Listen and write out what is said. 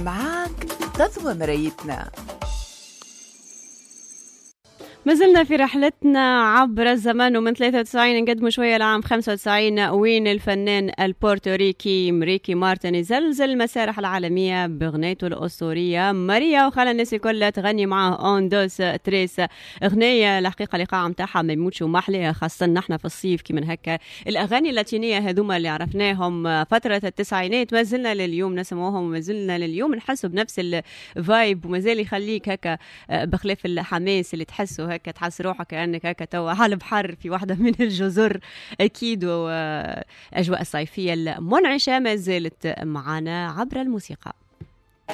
معاك غزوة مرايتنا. ما زلنا في رحلتنا عبر الزمن، ومن 93 نقدموا شوية لعام 95 وين الفنان البورتوريكي ريكي مارتن يزلزل المسارح العالمية بغنيته الأسطورية ماريا، وخلى الناس الكل تغني معاه اون دوس تريس. أغنية الحقيقة الإيقاع متاعها ما يموتش ومحليها، خاصة نحن في الصيف كي من هكا. الأغاني اللاتينية هذوما اللي عرفناهم فترة التسعينات ما زلنا لليوم نسمعوهم، وما زلنا لليوم نحسوا بنفس الفايب، وما زال يخليك هكا بخلاف الحماس اللي تحسه هكا تحس روحك كأنك هكا توا على البحر في واحدة من الجزر أكيد. وأجواء الصيفية المنعشة ما زالت معنا عبر الموسيقى.